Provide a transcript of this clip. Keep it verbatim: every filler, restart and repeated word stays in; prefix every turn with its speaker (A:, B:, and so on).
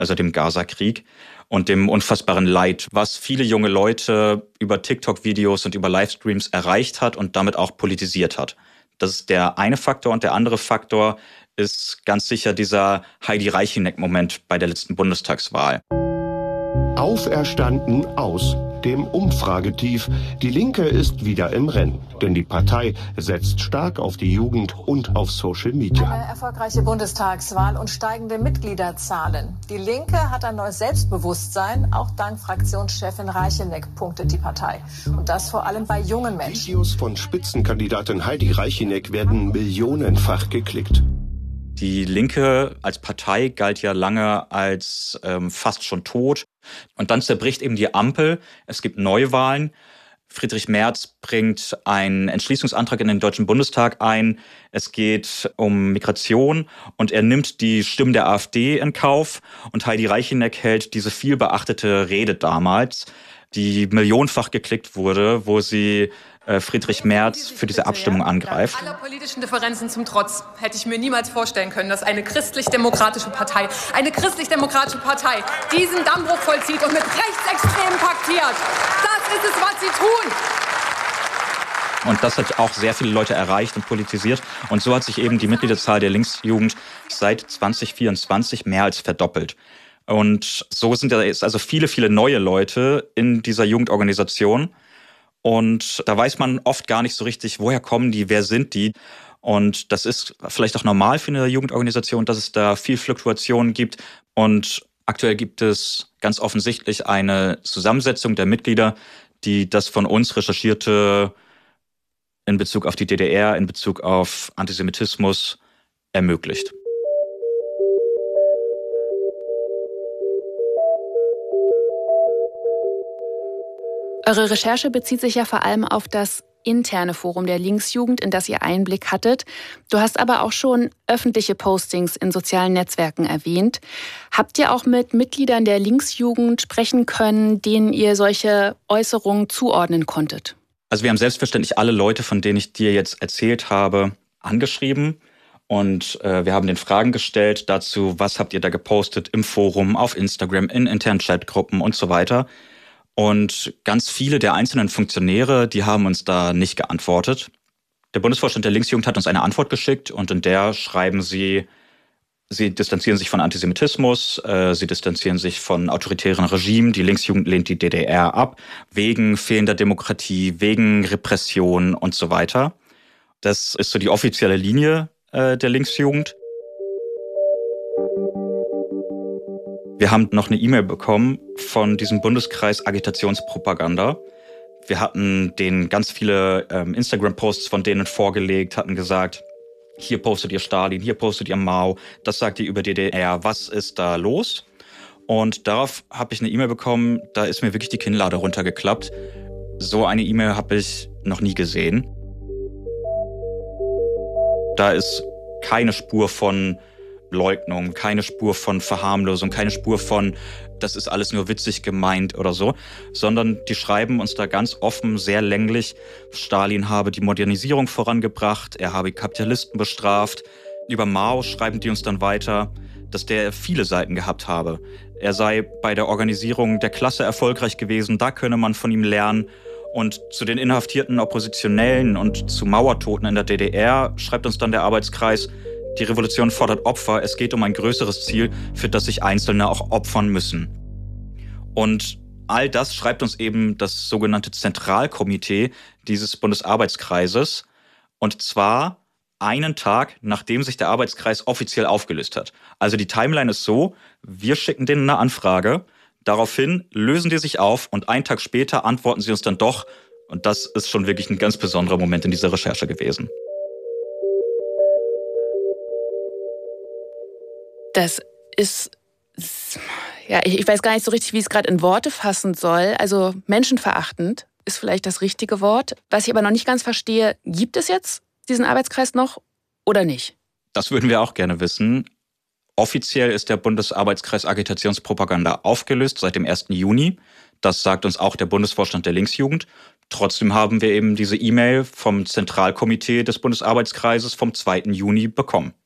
A: also dem Gaza-Krieg und dem unfassbaren Leid, was viele junge Leute über TikTok-Videos und über Livestreams erreicht hat und damit auch politisiert hat. Das ist der eine Faktor. Und der andere Faktor ist ganz sicher dieser Heidi Reicheneck-Moment bei der letzten Bundestagswahl.
B: Auferstanden aus dem Umfragetief. Die Linke ist wieder im Rennen, denn die Partei setzt stark auf die Jugend und auf Social Media.
C: Eine erfolgreiche Bundestagswahl und steigende Mitgliederzahlen. Die Linke hat ein neues Selbstbewusstsein. Auch dank Fraktionschefin Reicheneck punktet die Partei. Und das vor allem bei jungen Menschen.
B: Videos von Spitzenkandidatin Heidi Reicheneck werden millionenfach geklickt.
A: Die Linke als Partei galt ja lange als ähm, fast schon tot. Und dann zerbricht eben die Ampel. Es gibt Neuwahlen. Friedrich Merz bringt einen Entschließungsantrag in den Deutschen Bundestag ein. Es geht um Migration und er nimmt die Stimmen der AfD in Kauf. Und Heidi Reicheneck hält diese viel beachtete Rede damals, die millionenfach geklickt wurde, wo sie Friedrich Merz für diese Abstimmung angreift.
D: Aller politischen Differenzen zum Trotz hätte ich mir niemals vorstellen können, dass eine christlich-demokratische Partei, eine christlich-demokratische Partei diesen Dammbruch vollzieht und mit Rechtsextremen paktiert. Das ist es, was sie tun.
A: Und das hat auch sehr viele Leute erreicht und politisiert. Und so hat sich eben die Mitgliederzahl der Linksjugend seit zwanzig vierundzwanzig mehr als verdoppelt. Und so sind da jetzt also viele, viele neue Leute in dieser Jugendorganisation. Und da weiß man oft gar nicht so richtig, woher kommen die, wer sind die. Und das ist vielleicht auch normal für eine Jugendorganisation, dass es da viel Fluktuation gibt. Und aktuell gibt es ganz offensichtlich eine Zusammensetzung der Mitglieder, die das von uns Recherchierte in Bezug auf die D D R, in Bezug auf Antisemitismus ermöglicht.
E: Eure Recherche bezieht sich ja vor allem auf das interne Forum der Linksjugend, in das ihr Einblick hattet. Du hast aber auch schon öffentliche Postings in sozialen Netzwerken erwähnt. Habt ihr auch mit Mitgliedern der Linksjugend sprechen können, denen ihr solche Äußerungen zuordnen konntet?
A: Also wir haben selbstverständlich alle Leute, von denen ich dir jetzt erzählt habe, angeschrieben. Und äh, wir haben den Fragen gestellt dazu, was habt ihr da gepostet im Forum, auf Instagram, in internen Chatgruppen und so weiter. Und ganz viele der einzelnen Funktionäre, die haben uns da nicht geantwortet. Der Bundesvorstand der Linksjugend hat uns eine Antwort geschickt und in der schreiben sie, sie distanzieren sich von Antisemitismus, äh, sie distanzieren sich von autoritären Regimen, die Linksjugend lehnt die D D R ab, wegen fehlender Demokratie, wegen Repression und so weiter. Das ist so die offizielle Linie äh, der Linksjugend. Wir haben noch eine E-Mail bekommen von diesem Bundeskreis Agitationspropaganda. Wir hatten denen ganz viele ähm, Instagram-Posts von denen vorgelegt, hatten gesagt, hier postet ihr Stalin, hier postet ihr Mao, das sagt ihr über D D R, was ist da los? Und darauf habe ich eine E-Mail bekommen, da ist mir wirklich die Kinnlade runtergeklappt. So eine E-Mail habe ich noch nie gesehen. Da ist keine Spur von Leugnung, keine Spur von Verharmlosung, keine Spur von, das ist alles nur witzig gemeint oder so, sondern die schreiben uns da ganz offen, sehr länglich, Stalin habe die Modernisierung vorangebracht, er habe Kapitalisten bestraft. Über Mao schreiben die uns dann weiter, dass der viele Seiten gehabt habe. Er sei bei der Organisierung der Klasse erfolgreich gewesen, da könne man von ihm lernen. Und zu den inhaftierten Oppositionellen und zu Mauertoten in der D D R schreibt uns dann der Arbeitskreis, die Revolution fordert Opfer, es geht um ein größeres Ziel, für das sich Einzelne auch opfern müssen. Und all das schreibt uns eben das sogenannte Zentralkomitee dieses Bundesarbeitskreises. Und zwar einen Tag, nachdem sich der Arbeitskreis offiziell aufgelöst hat. Also die Timeline ist so, wir schicken denen eine Anfrage, daraufhin lösen die sich auf und einen Tag später antworten sie uns dann doch. Und das ist schon wirklich ein ganz besonderer Moment in dieser Recherche gewesen.
E: Das ist, ja, ich weiß gar nicht so richtig, wie ich es gerade in Worte fassen soll. Also menschenverachtend ist vielleicht das richtige Wort. Was ich aber noch nicht ganz verstehe, gibt es jetzt diesen Arbeitskreis noch oder nicht?
A: Das würden wir auch gerne wissen. Offiziell ist der Bundesarbeitskreis Agitationspropaganda aufgelöst seit dem ersten Juni. Das sagt uns auch der Bundesvorstand der Linksjugend. Trotzdem haben wir eben diese E-Mail vom Zentralkomitee des Bundesarbeitskreises vom zweiten Juni bekommen.